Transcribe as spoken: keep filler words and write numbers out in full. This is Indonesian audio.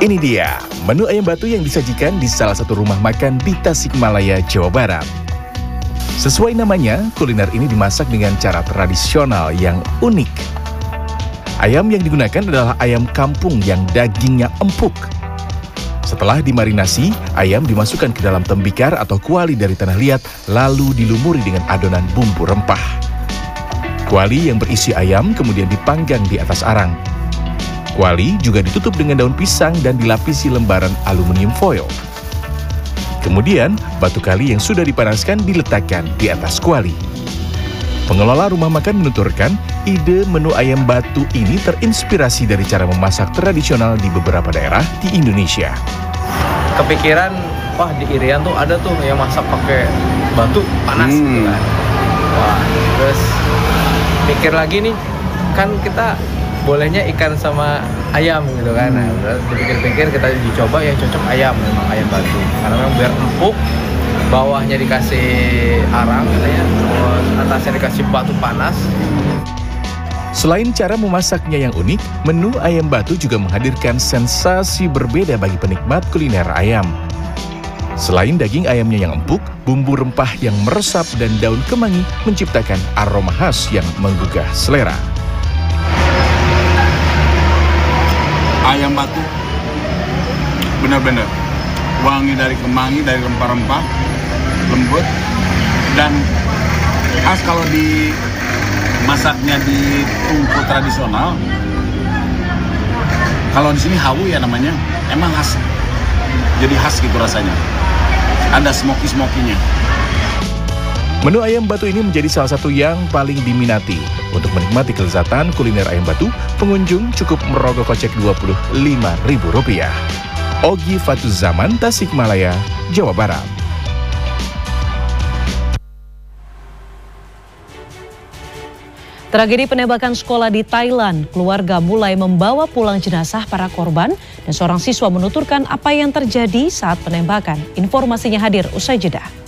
Ini dia menu ayam batu yang disajikan di salah satu rumah makan di Tasikmalaya, Jawa Barat. Sesuai namanya, kuliner ini dimasak dengan cara tradisional yang unik. Ayam yang digunakan adalah ayam kampung yang dagingnya empuk. Setelah dimarinasi, ayam dimasukkan ke dalam tembikar atau kuali dari tanah liat, lalu dilumuri dengan adonan bumbu rempah. Kuali yang berisi ayam kemudian dipanggang di atas arang. Kuali juga ditutup dengan daun pisang dan dilapisi lembaran aluminium foil. Kemudian, batu kali yang sudah dipanaskan diletakkan di atas kuali. Pengelola rumah makan menuturkan, ide menu ayam batu ini terinspirasi dari cara memasak tradisional di beberapa daerah di Indonesia. Kepikiran, wah di Irian tuh ada tuh yang masak pakai batu panas hmm. gitu kan. Wah, terus mikir lagi nih, kan kita bolehnya ikan sama ayam gitu kan. Nah, dipikir-pikir kita dicoba yang cocok ayam, memang ayam batu. Karena memang biar empuk, bawahnya dikasih arang katanya, terus atasnya dikasih batu panas. Selain cara memasaknya yang unik, menu ayam batu juga menghadirkan sensasi berbeda bagi penikmat kuliner ayam. Selain daging ayamnya yang empuk, bumbu rempah yang meresap dan daun kemangi menciptakan aroma khas yang menggugah selera. Ayam batu benar-benar wangi dari kemangi, dari rempah-rempah, lembut, dan khas kalau dimasaknya di tungku tradisional. Kalau di sini hawu ya namanya, emang khas, jadi khas gitu rasanya. Ada smoky-smokinya. Menu ayam batu ini menjadi salah satu yang paling diminati. Untuk menikmati kelezatan kuliner ayam batu, pengunjung cukup merogoh kocek dua puluh lima ribu rupiah. Ogi Fatuzaman, Tasikmalaya, Jawa Barat. Tragedi penembakan sekolah di Thailand, keluarga mulai membawa pulang jenazah para korban dan seorang siswa menuturkan apa yang terjadi saat penembakan. Informasinya hadir usai jeda.